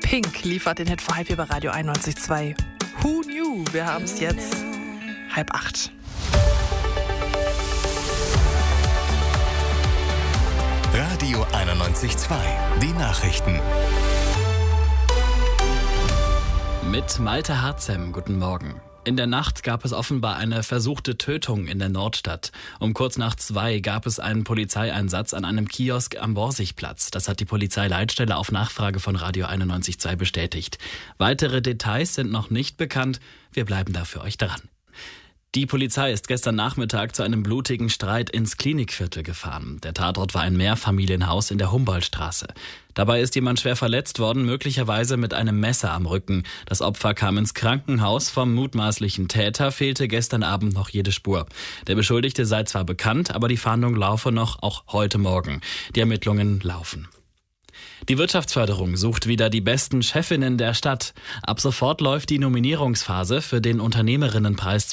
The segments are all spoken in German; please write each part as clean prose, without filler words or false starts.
Pink liefert den Hit vor halb hier bei Radio 91.2. Who knew? Wir haben es jetzt 7:30. Radio 91.2. Die Nachrichten. Mit Malte Harzem, guten Morgen. In der Nacht gab es offenbar eine versuchte Tötung in der Nordstadt. Um kurz nach 2 gab es einen Polizeieinsatz an einem Kiosk am Borsigplatz. Das hat die Polizeileitstelle auf Nachfrage von Radio 91.2 bestätigt. Weitere Details sind noch nicht bekannt. Wir bleiben da für euch dran. Die Polizei ist gestern Nachmittag zu einem blutigen Streit ins Klinikviertel gefahren. Der Tatort war ein Mehrfamilienhaus in der Humboldtstraße. Dabei ist jemand schwer verletzt worden, möglicherweise mit einem Messer am Rücken. Das Opfer kam ins Krankenhaus. Vom mutmaßlichen Täter fehlte gestern Abend noch jede Spur. Der Beschuldigte sei zwar bekannt, aber die Fahndung laufe noch, auch heute Morgen. Die Ermittlungen laufen. Die Wirtschaftsförderung sucht wieder die besten Chefinnen der Stadt. Ab sofort läuft die Nominierungsphase für den Unternehmerinnenpreis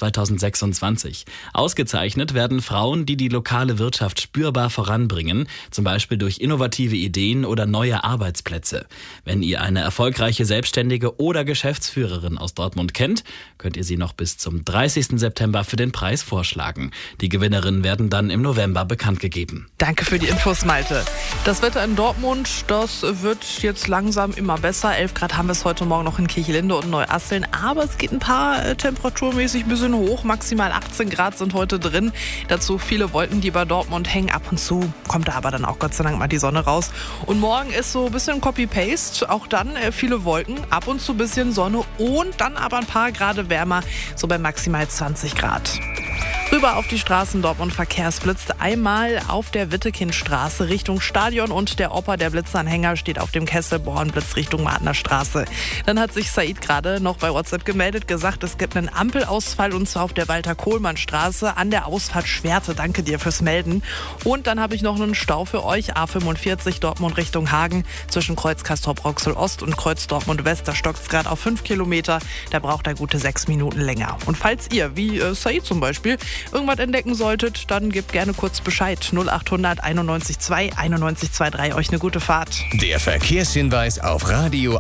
2026. Ausgezeichnet werden Frauen, die die lokale Wirtschaft spürbar voranbringen, zum Beispiel durch innovative Ideen oder neue Arbeitsplätze. Wenn ihr eine erfolgreiche Selbstständige oder Geschäftsführerin aus Dortmund kennt, könnt ihr sie noch bis zum 30. September für den Preis vorschlagen. Die Gewinnerinnen werden dann im November bekannt gegeben. Danke für die Infos, Malte. Das Wetter in Dortmund, das wird jetzt langsam immer besser. 11 Grad haben wir es heute Morgen noch in Kirchlinde und Neuasseln. Aber es geht ein paar temperaturmäßig ein bisschen hoch. Maximal 18 Grad sind heute drin. Dazu viele Wolken, die bei Dortmund hängen. Ab und zu kommt da aber dann auch Gott sei Dank mal die Sonne raus. Und morgen ist so ein bisschen Copy-Paste. Auch dann viele Wolken, ab und zu ein bisschen Sonne und dann aber ein paar Grad wärmer. So bei maximal 20 Grad. Rüber auf die Straßen Dortmund Verkehrsblitzt. Einmal auf der Wittekindstraße Richtung Stadion und der Opa, der Blitzanhänger, steht auf dem Kesselbornblitz Richtung Martner Straße. Dann hat sich Said gerade noch bei WhatsApp gemeldet, gesagt, es gibt einen Ampelausfall und zwar auf der Walter-Kohlmann-Straße an der Ausfahrt Schwerte. Danke dir fürs Melden. Und dann habe ich noch einen Stau für euch. A45 Dortmund Richtung Hagen zwischen Kreuz Castrop-Rauxel Ost und Kreuz Dortmund West. Da stockt es gerade auf 5 Kilometer. Da braucht er gute 6 Minuten länger. Und falls ihr, wie Said zum Beispiel, irgendwas entdecken solltet, dann gebt gerne kurz Bescheid. 0800 91.2 91.23. Euch eine gute Fahrt. Der Verkehrshinweis auf Radio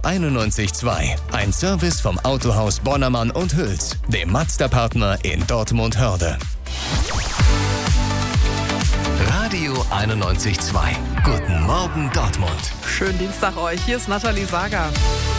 91.2. Ein Service vom Autohaus Bonnermann und Hüls, dem Mazda-Partner in Dortmund-Hörde. Radio 91.2. Guten Morgen Dortmund. Schönen Dienstag euch. Hier ist Nathalie Sager.